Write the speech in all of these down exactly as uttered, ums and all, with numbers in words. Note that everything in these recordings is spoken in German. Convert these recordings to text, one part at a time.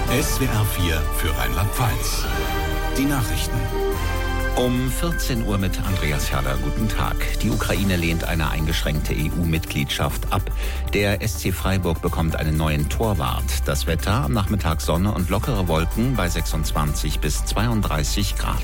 S W R vier für Rheinland-Pfalz. Die Nachrichten. Um vierzehn Uhr mit Andreas Herrler. Guten Tag. Die Ukraine lehnt eine eingeschränkte E U-Mitgliedschaft ab. Der S C Freiburg bekommt einen neuen Torwart. Das Wetter: am Nachmittag Sonne und lockere Wolken bei sechsundzwanzig bis zweiunddreißig Grad.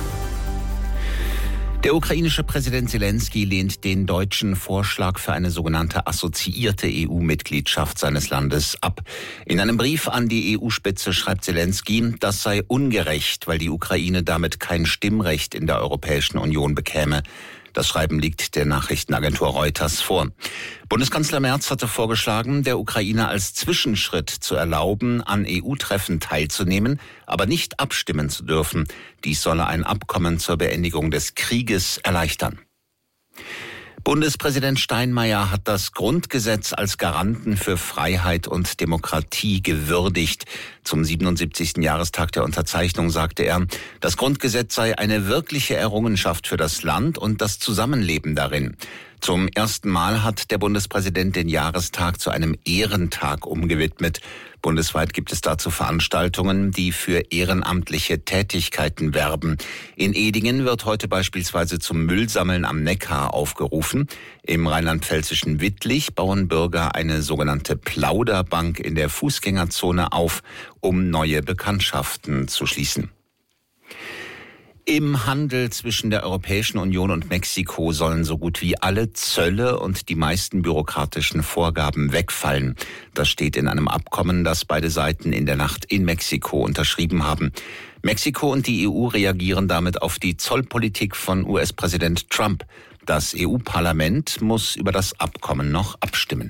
Der ukrainische Präsident Selenskyj lehnt den deutschen Vorschlag für eine sogenannte assoziierte E U-Mitgliedschaft seines Landes ab. In einem Brief an die E U-Spitze schreibt Selenskyj, das sei ungerecht, weil die Ukraine damit kein Stimmrecht in der Europäischen Union bekäme. Das Schreiben liegt der Nachrichtenagentur Reuters vor. Bundeskanzler Merz hatte vorgeschlagen, der Ukraine als Zwischenschritt zu erlauben, an E U-Treffen teilzunehmen, aber nicht abstimmen zu dürfen. Dies solle ein Abkommen zur Beendigung des Krieges erleichtern. Bundespräsident Steinmeier hat das Grundgesetz als Garanten für Freiheit und Demokratie gewürdigt. Zum siebenundsiebzigsten Jahrestag der Unterzeichnung sagte er, das Grundgesetz sei eine wirkliche Errungenschaft für das Land und das Zusammenleben darin. Zum ersten Mal hat der Bundespräsident den Jahrestag zu einem Ehrentag umgewidmet. Bundesweit gibt es dazu Veranstaltungen, die für ehrenamtliche Tätigkeiten werben. In Edingen wird heute beispielsweise zum Müllsammeln am Neckar aufgerufen. Im rheinland-pfälzischen Wittlich bauen Bürger eine sogenannte Plauderbank in der Fußgängerzone auf, um neue Bekanntschaften zu schließen. Im Handel zwischen der Europäischen Union und Mexiko sollen so gut wie alle Zölle und die meisten bürokratischen Vorgaben wegfallen. Das steht in einem Abkommen, das beide Seiten in der Nacht in Mexiko unterschrieben haben. Mexiko und die E U reagieren damit auf die Zollpolitik von U S-Präsident Trump. Das E U-Parlament muss über das Abkommen noch abstimmen.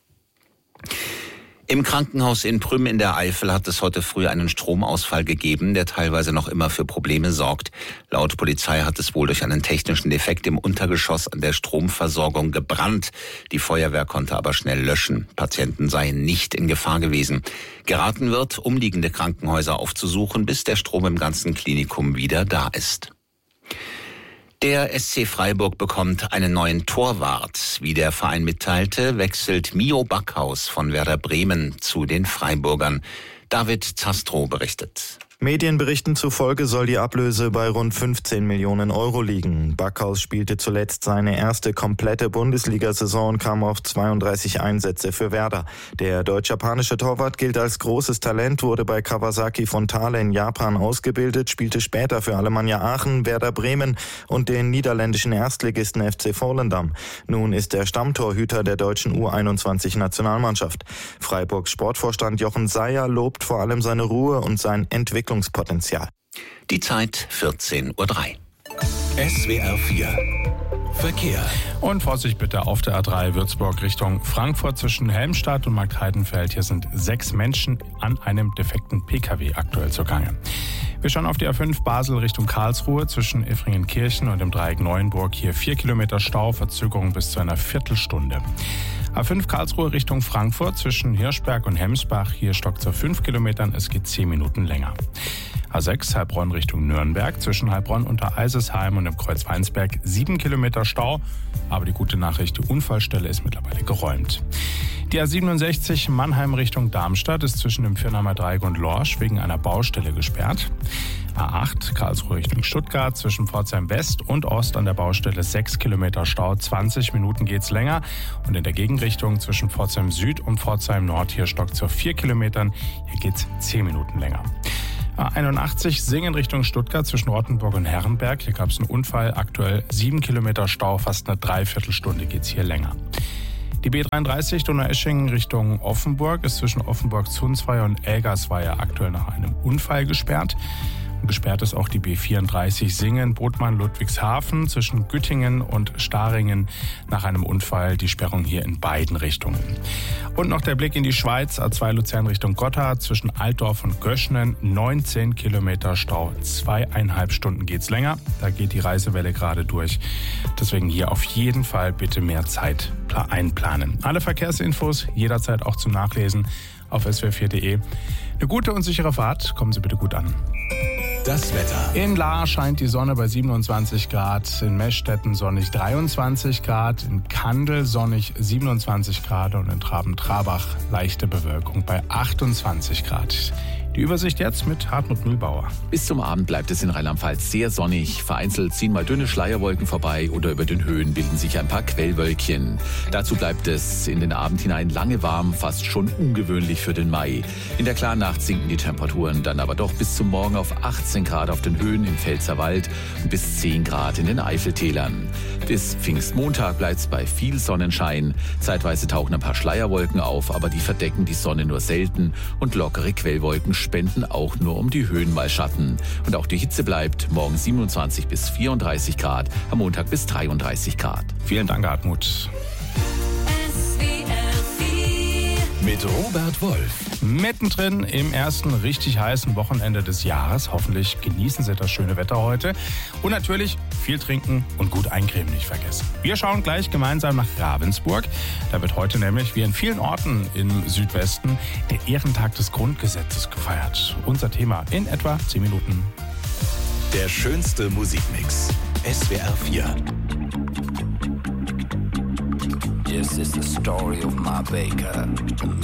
Im Krankenhaus in Prüm in der Eifel hat es heute früh einen Stromausfall gegeben, der teilweise noch immer für Probleme sorgt. Laut Polizei hat es wohl durch einen technischen Defekt im Untergeschoss an der Stromversorgung gebrannt. Die Feuerwehr konnte aber schnell löschen. Patienten seien nicht in Gefahr gewesen. Geraten wird, umliegende Krankenhäuser aufzusuchen, bis der Strom im ganzen Klinikum wieder da ist. Der S C Freiburg bekommt einen neuen Torwart. Wie der Verein mitteilte, wechselt Mio Backhaus von Werder Bremen zu den Freiburgern. David Zastrow berichtet. Medienberichten zufolge soll die Ablöse bei rund fünfzehn Millionen Euro liegen. Backhaus spielte zuletzt seine erste komplette Bundesliga-Saison und kam auf zweiunddreißig Einsätze für Werder. Der deutsch-japanische Torwart gilt als großes Talent, wurde bei Kawasaki Frontale in Japan ausgebildet, spielte später für Alemannia Aachen, Werder Bremen und den niederländischen Erstligisten F C Volendam. Nun ist er Stammtorhüter der deutschen U einundzwanzig-Nationalmannschaft. Freiburgs Sportvorstand Jochen Seyer lobt vor allem seine Ruhe und sein Entwicklungspotenzial. Die Zeit vierzehn Uhr drei. S W R vier Verkehr. Und Vorsicht bitte auf der A drei Würzburg Richtung Frankfurt zwischen Helmstadt und Marktheidenfeld. Hier sind sechs Menschen an einem defekten Pkw aktuell zugange. Wir schauen auf die A fünf Basel Richtung Karlsruhe zwischen Effringenkirchen und dem Dreieck Neuenburg. Hier vier Kilometer Stau, Verzögerung bis zu einer Viertelstunde. A fünf Karlsruhe Richtung Frankfurt zwischen Hirschberg und Hemsbach. Hier stockt zu fünf Kilometern, es geht zehn Minuten länger. A sechs Heilbronn Richtung Nürnberg zwischen Heilbronn unter Eisesheim und dem Kreuz Weinsberg sieben Kilometer Stau. Aber die gute Nachricht, die Unfallstelle ist mittlerweile geräumt. Die A siebenundsechzig Mannheim Richtung Darmstadt ist zwischen dem Firnheimer Dreieck und Lorsch wegen einer Baustelle gesperrt. A acht Karlsruhe Richtung Stuttgart zwischen Pforzheim West und Ost an der Baustelle sechs Kilometer Stau, zwanzig Minuten geht's länger. Und in der Gegenrichtung zwischen Pforzheim Süd und Pforzheim Nord hier stockt zu vier Kilometern, hier geht's zehn Minuten länger. A einundachtzig Singen Richtung Stuttgart zwischen Rottenburg und Herrenberg. Hier gab es einen Unfall, aktuell sieben Kilometer Stau, fast eine Dreiviertelstunde geht's hier länger. Die B dreiunddreißig Donaueschingen Richtung Offenburg ist zwischen Offenburg-Zunzweier und Elgersweier aktuell nach einem Unfall gesperrt. Und gesperrt ist auch die B vierunddreißig Singen Bodmann-Ludwigshafen zwischen Güttingen und Staringen nach einem Unfall. Die Sperrung hier in beiden Richtungen. Und noch der Blick in die Schweiz, A zwei Luzern Richtung Gotthard zwischen Altdorf und Göschnen, neunzehn Kilometer Stau, zweieinhalb Stunden geht's länger. Da geht die Reisewelle gerade durch. Deswegen hier auf jeden Fall bitte mehr Zeit einplanen. Alle Verkehrsinfos jederzeit auch zum Nachlesen auf s w r vier punkt de. Eine gute und sichere Fahrt, kommen Sie bitte gut an. Das Wetter. In Lahr scheint die Sonne bei siebenundzwanzig Grad, in Meschstetten sonnig dreiundzwanzig Grad, in Kandel sonnig siebenundzwanzig Grad und in Traben-Trabach leichte Bewölkung bei achtundzwanzig Grad. Die Übersicht jetzt mit Hartmut Mühlbauer. Bis zum Abend bleibt es in Rheinland-Pfalz sehr sonnig. Vereinzelt ziehen mal dünne Schleierwolken vorbei oder über den Höhen bilden sich ein paar Quellwölkchen. Dazu bleibt es in den Abend hinein lange warm, fast schon ungewöhnlich für den Mai. In der klaren Nacht sinken die Temperaturen dann aber doch bis zum Morgen auf achtzehn Grad auf den Höhen im Pfälzerwald und bis zehn Grad in den Eifeltälern. Bis Pfingstmontag bleibt es bei viel Sonnenschein. Zeitweise tauchen ein paar Schleierwolken auf, aber die verdecken die Sonne nur selten und lockere Quellwolken spenden auch nur um die Höhen mal Schatten. Und auch die Hitze bleibt, morgen siebenundzwanzig bis vierunddreißig Grad, am Montag bis dreiunddreißig Grad. Vielen Dank, Hartmut. Mit Robert Wolf. Mittendrin im ersten richtig heißen Wochenende des Jahres. Hoffentlich genießen Sie das schöne Wetter heute. Und natürlich viel trinken und gut eincremen nicht vergessen. Wir schauen gleich gemeinsam nach Ravensburg. Da wird heute nämlich, wie in vielen Orten im Südwesten, der Ehrentag des Grundgesetzes gefeiert. Unser Thema in etwa zehn Minuten. Der schönste Musikmix. S W R vier. This is the story of my baker,